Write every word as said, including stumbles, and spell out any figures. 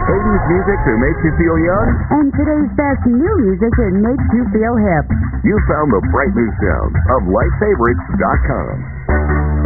eighties music that makes you feel young? And today's best new music that makes you feel hip. You found the bright new sound of light favorites dot com.